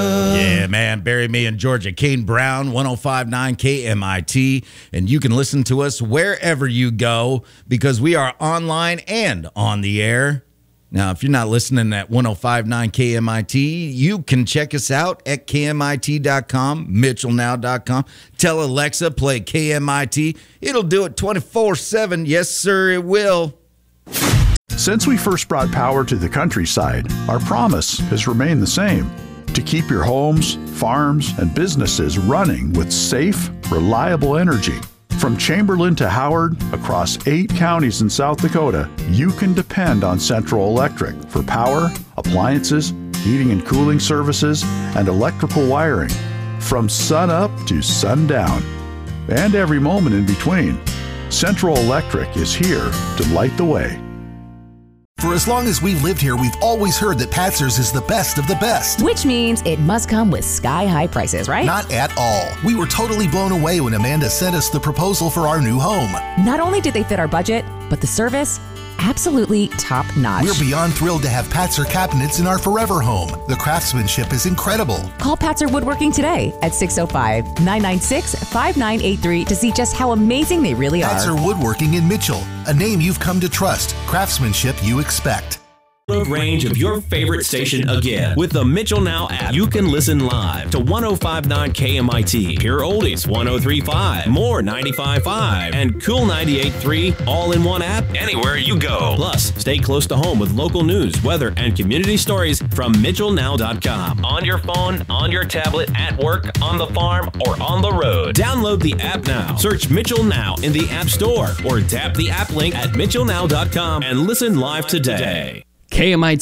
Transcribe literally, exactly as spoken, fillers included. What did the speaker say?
Yeah, man. Bury me in Georgia. Kane Brown, one oh five point nine K M I T. And you can listen to us wherever you go because we are online and on the air. Now, if you're not listening at one oh five point nine K M I T, you can check us out at K M I T dot com, Mitchell Now dot com. Tell Alexa, play K M I T. It'll do it twenty-four seven. Yes, sir, it will. Since we first brought power to the countryside, our promise has remained the same: to keep your homes, farms, and businesses running with safe, reliable energy. From Chamberlain to Howard, across eight counties in South Dakota, you can depend on Central Electric for power, appliances, heating and cooling services, and electrical wiring. From sun up to sundown, and every moment in between, Central Electric is here to light the way. For as long as we've lived here, we've always heard that Patzer's is the best of the best. Which means it must come with sky-high prices, right? Not at all. We were totally blown away when Amanda sent us the proposal for our new home. Not only did they fit our budget, but the service, absolutely top-notch. We're beyond thrilled to have Patzer cabinets in our forever home. The craftsmanship is incredible. Call Patzer Woodworking today at six oh five, nine nine six, five nine eight three to see just how amazing they really are. Patzer Woodworking in Mitchell, a name you've come to trust, craftsmanship you expect. Range of your favorite station again. With the Mitchell Now app, you can listen live to one oh five point nine K M I T, Pure Oldies one oh three point five, More ninety-five point five, and Cool ninety-eight point three, all in one app anywhere you go. Plus, stay close to home with local news, weather, and community stories from Mitchell Now dot com. On your phone, on your tablet, at work, on the farm, or on the road. Download the app now. Search Mitchell Now in the App Store or tap the app link at Mitchell Now dot com and listen live today. K M I T